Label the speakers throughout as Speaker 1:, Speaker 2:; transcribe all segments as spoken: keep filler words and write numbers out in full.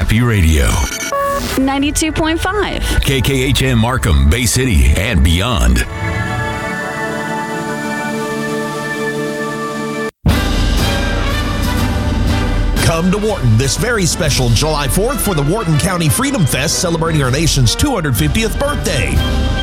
Speaker 1: Happy Radio.
Speaker 2: ninety-two point five.
Speaker 1: K K H M Markham, Bay City, and beyond.
Speaker 3: Come to Wharton this very special July fourth for the Wharton County Freedom Fest, celebrating our nation's two hundred fiftieth birthday.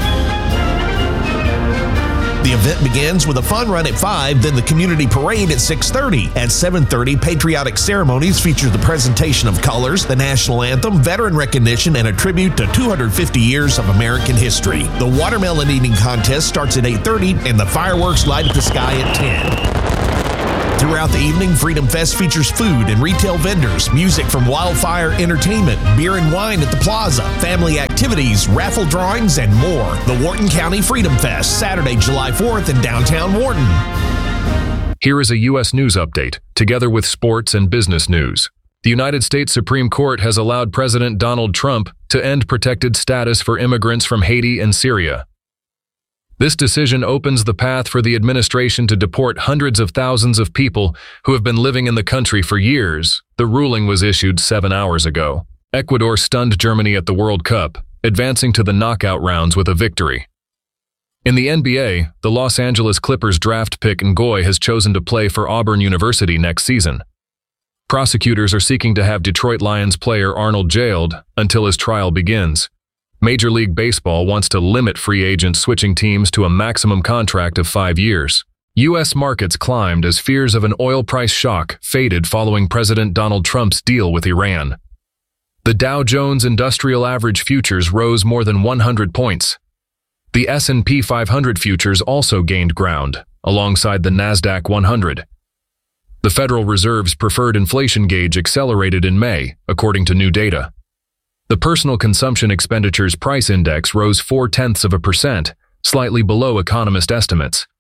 Speaker 3: The event begins with a fun run at five, then the community parade at six thirty. At seven thirty, patriotic ceremonies feature the presentation of colors, the national anthem, veteran recognition, and a tribute to two hundred fifty years of American history. The watermelon eating contest starts at eight thirty, and the fireworks light up the sky at ten. Throughout the evening, Freedom Fest features food and retail vendors, music from Wildfire Entertainment, beer and wine at the plaza, family activities, raffle drawings, and more. The Wharton County Freedom Fest, Saturday, July fourth in downtown Wharton.
Speaker 4: Here is a U S news update, together with sports and business news. The United States Supreme Court has allowed President Donald Trump to end protected status for immigrants from Haiti and Syria. This decision opens the path for the administration to deport hundreds of thousands of people who have been living in the country for years. The ruling was issued seven hours ago. Ecuador stunned Germany at the World Cup, advancing to the knockout rounds with a victory. In the N B A, the Los Angeles Clippers draft pick Ngoy has chosen to play for Auburn University next season. Prosecutors are seeking to have Detroit Lions player Arnold jailed until his trial begins. Major League Baseball wants to limit free agents switching teams to a maximum contract of five years. U S markets climbed as fears of an oil price shock faded following President Donald Trump's deal with Iran. The Dow Jones Industrial Average futures rose more than one hundred points. The S and P five hundred futures also gained ground, alongside the NASDAQ one hundred. The Federal Reserve's preferred inflation gauge accelerated in May, according to new data. The Personal Consumption Expenditures Price Index rose four-tenths of a percent, slightly below economist estimates.